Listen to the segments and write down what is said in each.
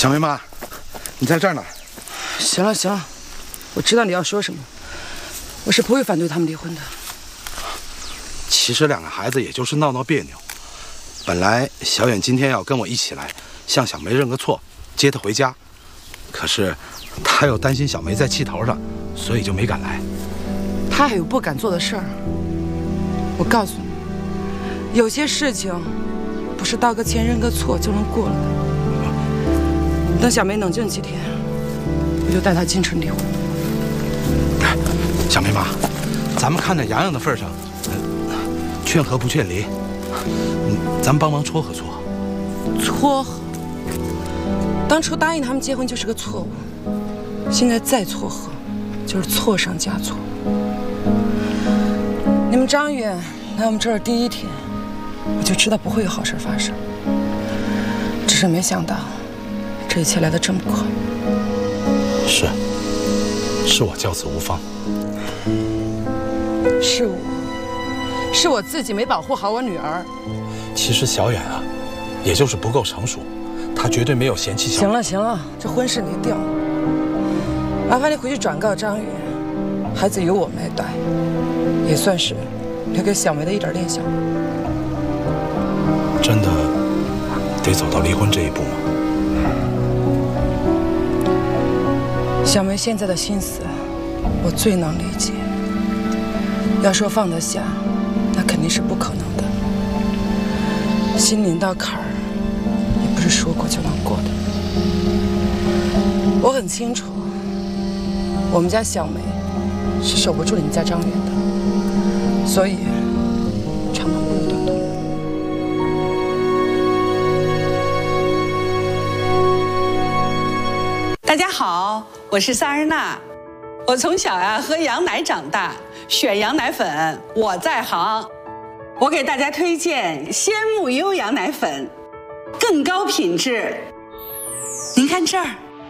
小梅妈，你在这儿呢。 行了行了，我知道你要说什么，我是不会反对他们离婚的。 其实两个孩子也就是闹闹别扭。本来小远今天要跟我一起来，向小梅认个错，接她回家。可是他又担心小梅在气头上，所以就没敢来。 他还有不敢做的事儿。我告诉你，有些事情不是道个歉认个错就能过了的。等小梅冷静几天，我就带她进城离婚。 小梅妈，咱们看在洋洋的份上，劝和不劝离，咱们帮忙撮合撮合。 撮合？当初答应他们结婚就是个错误，现在再撮合，就是错上加错。你们张远来我们这儿第一天，我就知道不会有好事发生，只是没想到这一切来得这么快。 是我教子无方。 是我自己没保护好我女儿。 其实小远啊，也就是不够成熟，他绝对没有嫌弃小。 行了，这婚事离定了，麻烦你回去转告张宇，孩子由我们来带，也算是留给小梅的一点念想。 真的得走到离婚这一步吗？ 小梅现在的心思，我最能理解。要说放得下，那肯定是不可能的。心临到坎儿，也不是说过就能过的。我很清楚，我们家小梅是守不住你们家张远的，所以长痛不如短痛。 大家好，我是萨日娜。我从小喝羊奶长大，选羊奶粉我在行。我给大家推荐鲜木优羊奶粉，更高品质。您看这儿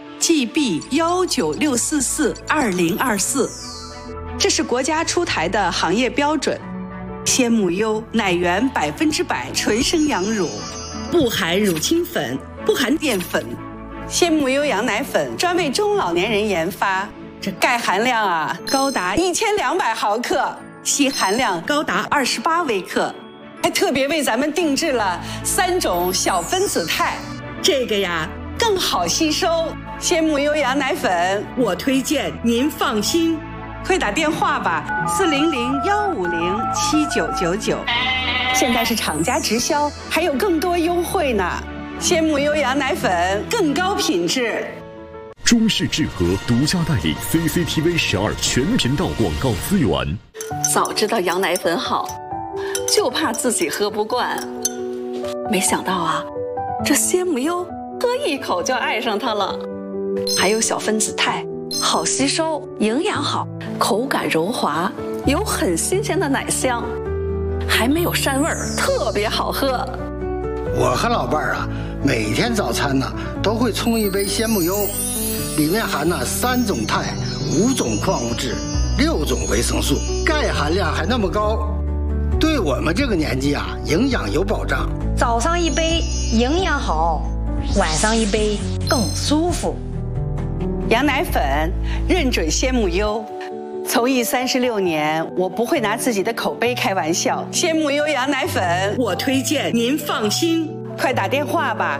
，GB196442024，这是国家出台的行业标准。鲜木优奶源100%纯生羊乳，不含乳清粉，不含淀粉。鲜木优羊奶粉专为中老年人研发，这钙含量高达1200毫克，硒含量高达28微克，还特别为咱们定制了3种小分子肽，这个更好吸收。鲜木优羊奶粉，我推荐您放心，快打电话吧，400-150-7999，现在是厂家直销，还有更多优惠呢。鲜木优羊奶粉更高品质。 中式智和独家代理 CCTV 12全频道广告资源。 早知道羊奶粉好，就怕自己喝不惯。没想到这鲜木优喝一口就爱上它了。还有小分子肽，好吸收，营养好，口感柔滑，有很新鲜的奶香，还没有膻味儿，特别好喝。 我和老伴儿每天早餐都会冲一杯鲜木优，里面含3种肽、5种矿物质、6种维生素，钙含量还那么高，对我们这个年纪营养有保障。 早上一杯营养好，晚上一杯更舒服。 羊奶粉认准鲜木优，从艺36年，我不会拿自己的口碑开玩笑。鲜木优羊奶粉，我推荐您放心，快打电话吧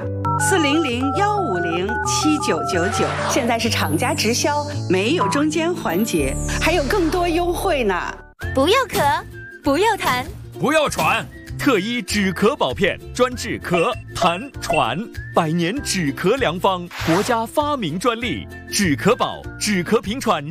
，400-150-7999，现在是厂家直销，没有中间环节，还有更多优惠呢。 不要咳，不要痰， 不要喘，特医止咳宝片专治咳、痰、喘，100年止咳良方，国家发明专利，止咳宝、止咳平喘。